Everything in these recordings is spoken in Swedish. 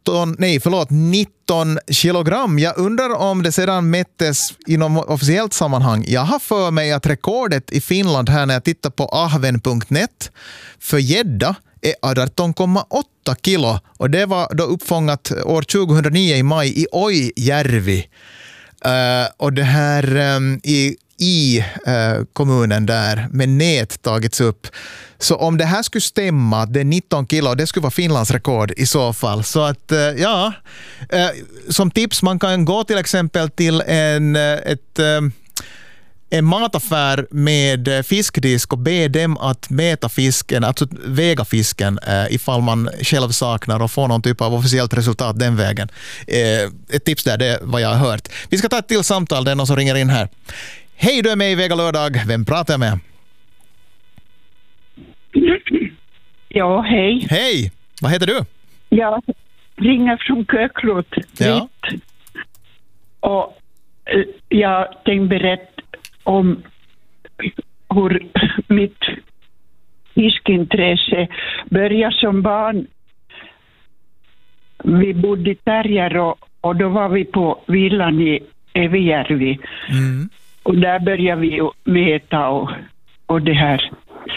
19 kilogram. Jag undrar om det sedan mättes i något officiellt sammanhang. Jag har för mig att rekordet i Finland här när jag tittar på ahven.net för gädda är 18,8 kilo. Och det var då uppfångat år 2009 i maj i Oijärvi. Och det här i kommunen där med nät tagits upp. Så om det här skulle stämma, det är 19 kilo, det skulle vara Finlands rekord i så fall. Så att som tips, man kan gå till exempel till en mataffär med fiskdisk och be dem att mäta fisken, alltså väga fisken ifall man själv saknar och få någon typ av officiellt resultat den vägen. Ett tips där, det är vad jag har hört. Vi ska ta ett till samtal, det är någon som ringer in här. Hej, du är med i Vega lördag. Vem pratar jag med? Ja, hej. Hej, vad heter du? Jag ringer från Köklot. Ja. Och jag tänkte berätta om hur mitt fiskintresse började som barn. Vi bodde i Tärjer och då var vi på villan i Evijärvi. Mm. Och där började vi mäta och det här.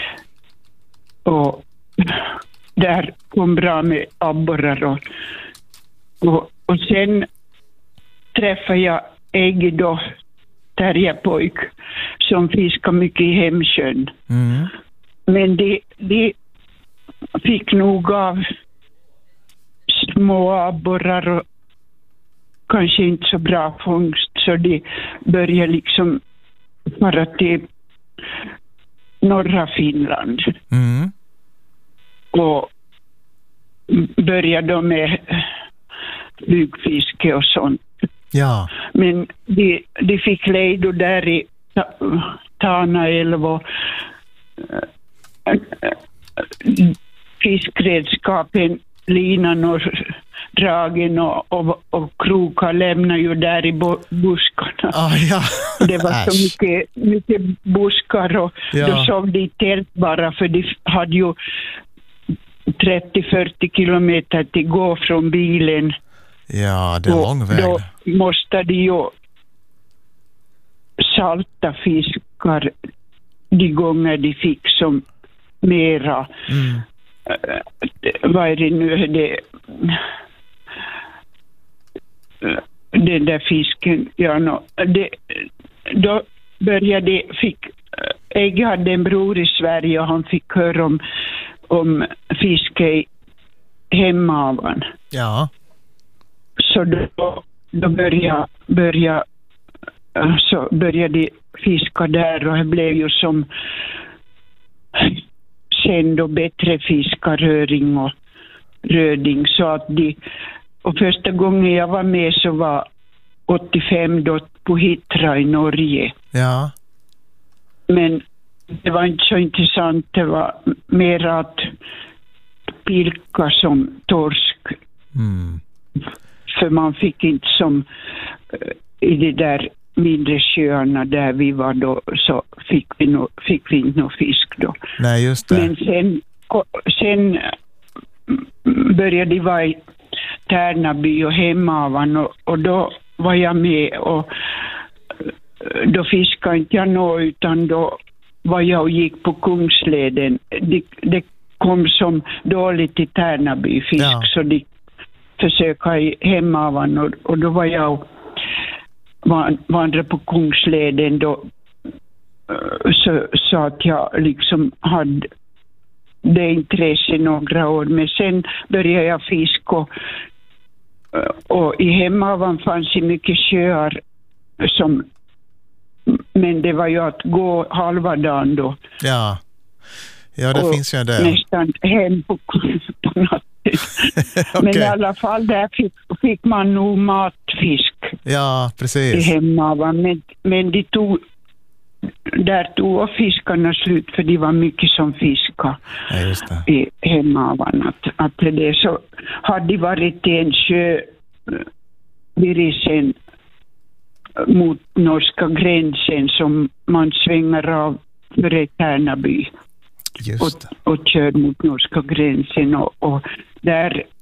Och där kom bra med abborrar och sen träffade jag Egi då, Tärjepojk, som fiskar mycket i Hemsjön. Mm. Men de fick nog av små abborrar och kanske inte så bra fångst, så de började liksom vara till norra Finland. Mm. Och började då med flugfiske och sånt. Ja. Men de fick lejd där i Tanaälv och fiskredskapen, linan och dragen och krokar lämnar ju där i buskarna. Ja. Det var så mycket buskar och då sov de i tält bara, för de hade ju 30-40 kilometer till gå från bilen. Ja, det är lång väg. Då måste de ju salta fiskar de gånger de fick som mera. Mm. Vad är det nu? Den där fisken. Ja, då började jag hade en bror i Sverige och han fick höra om fiske i Hemavan. Ja. Så då började fiska där och det blev ju som sen då bättre fiskar, röring och röding, så att och första gången jag var med så var 85 då på Hitra i Norge. Ja. Men det var inte så intressant, det var mer att pilka som torsk. Mm. För man fick inte som i de där mindre sjöarna där vi var då, så fick vi inte någon fisk då. Nej, just det. Men sen började det vara i Tärnaby och Hemavan och då var jag med och då fiskade inte jag nå, utan då var jag och gick på Kungsleden. Det kom som dåligt i Tärnaby fisk, så de försökte i Hemavan och då var jag vandra på Kungsleden då, så att jag liksom hade det intresse några år, men sen började jag fiska och i Hemavan fanns det mycket sjöar men det var ju att gå halva dagen då. Ja, det och finns ju det. Nästan hem på natten. Okay. Men i alla fall där fick man nog matfisk. Ja, precis. I Hemavan, men där tog fiskarna slut, för det var mycket som fiskade i Hemavan. Att det så hade varit en sjö Virisen mot norska gränsen som man svänger av för Tärnaby och kör mot norska gränsen och där